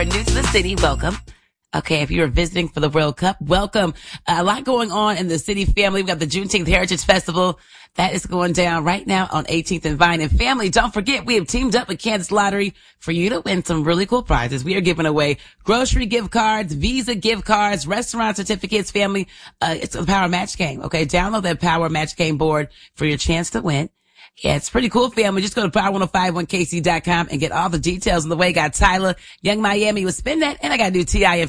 New to the city, welcome. Okay, if you're visiting for the World Cup, welcome. A lot going on in the city, family. We got the Juneteenth Heritage Festival. That is going down right now on 18th and Vine. And family, don't forget, we have teamed up with Kansas Lottery for you to win some really cool prizes. We are giving away grocery gift cards, Visa gift cards, restaurant certificates, family. It's a Power Match game. Okay, download that Power Match game board for your chance to win. Yeah, it's pretty cool, family. Just go to power1051kc.com and get all the details on the way. Got Tyler, Young Miami with Spin That, and I got new T.I. and